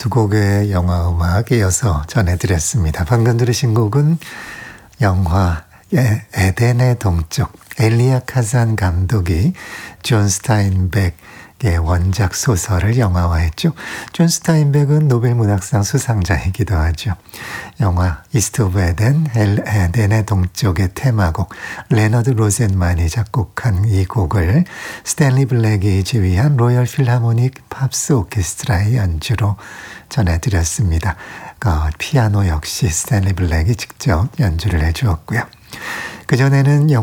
두 곡의 영화 음악 이어서 전해드렸습니다. 방금 들으신 곡은 영화 에덴의 동쪽, 엘리야 카잔 감독이 존 스타인백의 원작 소설을 영화화했죠. 존 스타인백은 노벨 문학상 수상자이기도 하죠. 영화 이스트 오브 에덴, 에덴의 동쪽의 테마곡, 레너드 로젠만이 작곡한 이 곡을 스탠리 블랙이 지휘한 로열 필하모닉 팝스 오케스트라의 연주로 전해드렸습니다. 피아노 역시 스탠리 블랙이 직접 연주를 해주었고요. 그전에는